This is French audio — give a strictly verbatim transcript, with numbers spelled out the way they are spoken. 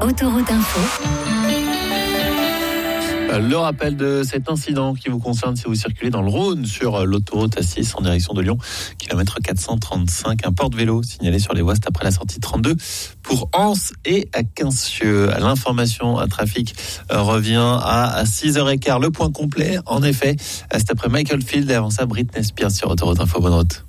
Autoroute Info. Le rappel de cet incident qui vous concerne si vous circulez dans le Rhône sur l'autoroute A six en direction de Lyon, kilomètre quatre cent trente-cinq, un porte-vélo signalé sur les voies après la sortie trente-deux pour Anse et à Quincieux. L'information à trafic revient à six heures quinze. Le point complet, en effet, c'est après Michael Field et avant ça Britney Spears sur Autoroute Info. Bonne route.